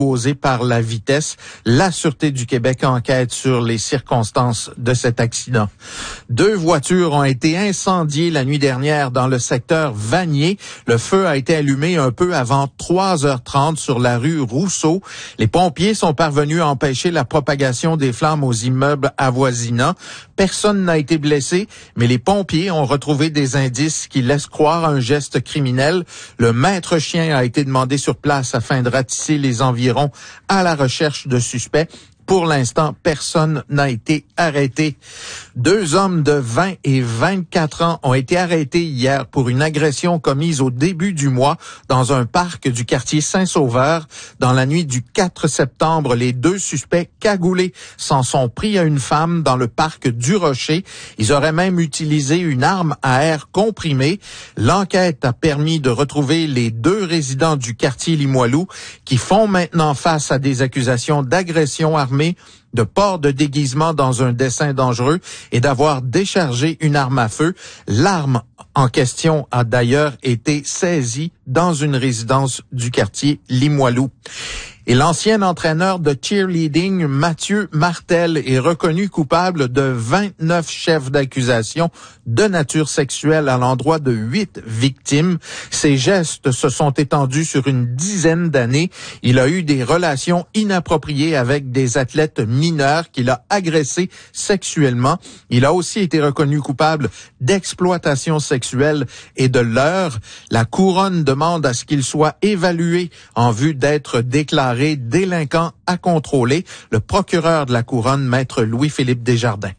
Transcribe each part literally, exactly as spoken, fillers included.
causé par la vitesse. La Sûreté du Québec enquête sur les circonstances de cet accident. Deux voitures ont été incendiées la nuit dernière dans le secteur Vanier. Le feu a été allumé un peu avant trois heures trente sur la rue Rousseau. Les pompiers sont parvenus à empêcher la propagation des flammes aux immeubles avoisinants. Personne n'a été blessé, mais les pompiers ont retrouvé des indices qui laissent croire à un geste criminel. Le maître chien a été demandé sur place afin de ratisser les environs à la recherche de suspects. Pour l'instant, personne n'a été arrêté. Deux hommes de vingt et vingt-quatre ans ont été arrêtés hier pour une agression commise au début du mois dans un parc du quartier Saint-Sauveur. Dans la nuit du quatre septembre, les deux suspects cagoulés s'en sont pris à une femme dans le parc du Rocher. Ils auraient même utilisé une arme à air comprimé. L'enquête a permis de retrouver les deux résidents du quartier Limoilou qui font maintenant face à des accusations d'agression armée, de port de déguisement dans un dessein dangereux et d'avoir déchargé une arme à feu. L'arme en question a d'ailleurs été saisie dans une résidence du quartier Limoilou. Et l'ancien entraîneur de cheerleading, Mathieu Martel, est reconnu coupable de vingt-neuf chefs d'accusation de nature sexuelle à l'endroit de huit victimes. Ses gestes se sont étendus sur une dizaine d'années. Il a eu des relations inappropriées avec des athlètes mineurs qu'il a agressés sexuellement. Il a aussi été reconnu coupable d'exploitation sexuelle et de leurre. La couronne demande à ce qu'il soit évalué en vue d'être déclaré délinquant à contrôler. Le procureur de la Couronne, maître Louis-Philippe Desjardins.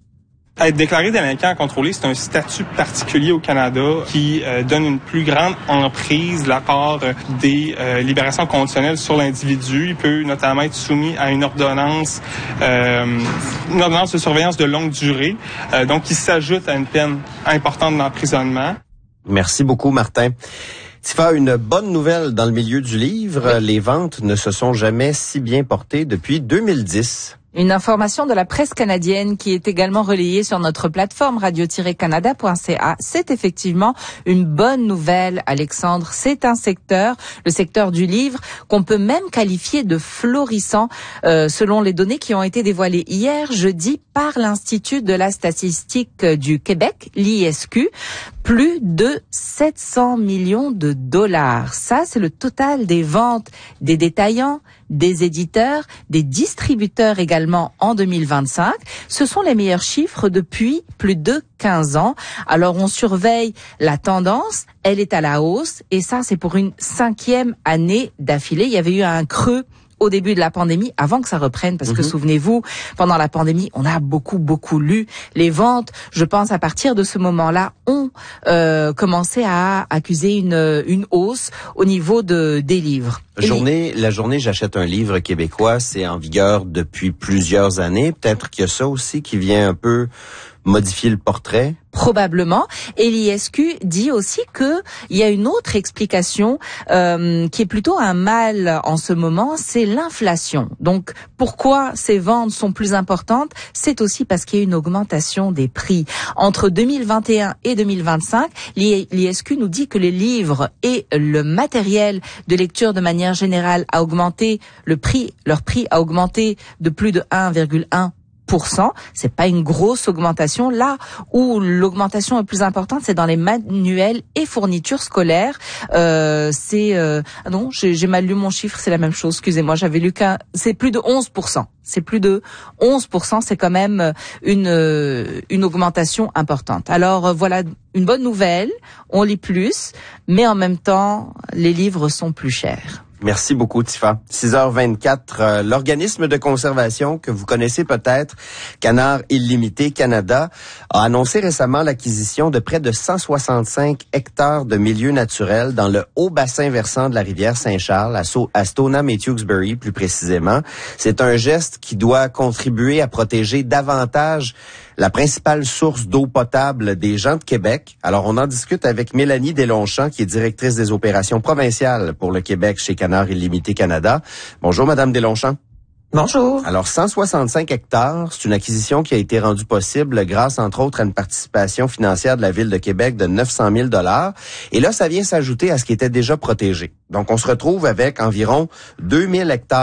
Être déclaré délinquant à contrôler, c'est un statut particulier au Canada qui euh, donne une plus grande emprise de la part euh, des euh, libérations conditionnelles sur l'individu. Il peut notamment être soumis à une ordonnance, euh, une ordonnance de surveillance de longue durée, euh, donc qui s'ajoute à une peine importante d'emprisonnement. Merci beaucoup, Martin. Tifa, une bonne nouvelle dans le milieu du livre. Oui. Les ventes ne se sont jamais si bien portées depuis deux mille dix. Une information de la presse canadienne qui est également relayée sur notre plateforme radio tiret canada point c a. C'est effectivement une bonne nouvelle, Alexandre. C'est un secteur, le secteur du livre, qu'on peut même qualifier de florissant, euh, selon les données qui ont été dévoilées hier, jeudi, par l'Institut de la statistique du Québec, l'I S Q. Plus de sept cents millions de dollars. Ça, c'est le total des ventes des détaillants, des éditeurs, des distributeurs également en deux mille vingt-cinq. Ce sont les meilleurs chiffres depuis plus de quinze ans. Alors, on surveille la tendance. Elle est à la hausse. Et ça, c'est pour une cinquième année d'affilée. Il y avait eu un creux au début de la pandémie, avant que ça reprenne, parce que mmh. souvenez-vous, pendant la pandémie, on a beaucoup, beaucoup lu. Les ventes, je pense, à partir de ce moment-là, ont euh, commencé à accuser une, une hausse au niveau de, des livres. Journée, les... La journée J'achète un livre québécois, c'est en vigueur depuis plusieurs années. Peut-être qu'il y a ça aussi qui vient un peu modifier le portrait. Probablement. Et l'I S Q dit aussi que il y a une autre explication euh, qui est plutôt un mal en ce moment, c'est l'inflation. Donc, pourquoi ces ventes sont plus importantes? C'est aussi parce qu'il y a une augmentation des prix. Entre deux mille vingt et un et deux mille vingt-cinq, l'I S Q nous dit que les livres et le matériel de lecture de manière générale a augmenté, le prix, leur prix a augmenté de plus de un virgule un pour cent. C'est pas une grosse augmentation. Là où l'augmentation est plus importante, c'est dans les manuels et fournitures scolaires. Euh, c'est euh, ah non, j'ai, j'ai mal lu mon chiffre. C'est la même chose. Excusez-moi, j'avais lu qu'un. C'est plus de onze pour cent. C'est plus de onze pour cent. C'est quand même une une augmentation importante. Alors voilà une bonne nouvelle. On lit plus, mais en même temps, les livres sont plus chers. Merci beaucoup, Tifa. six heures vingt-quatre, euh, l'organisme de conservation que vous connaissez peut-être, Canard Illimité Canada, a annoncé récemment l'acquisition de près de cent soixante-cinq hectares de milieux naturels dans le haut bassin versant de la rivière Saint-Charles, à, so- à Stoneham et Tewksbury plus précisément. C'est un geste qui doit contribuer à protéger davantage la principale source d'eau potable des gens de Québec. Alors, on en discute avec Mélanie Deslongchamps, qui est directrice des opérations provinciales pour le Québec chez Canard Illimité Canada. Bonjour, Madame Deslongchamps. Bonjour. Alors, cent soixante-cinq hectares, c'est une acquisition qui a été rendue possible grâce, entre autres, à une participation financière de la Ville de Québec de neuf cent mille dollars. Et là, ça vient s'ajouter à ce qui était déjà protégé. Donc, on se retrouve avec environ deux mille hectares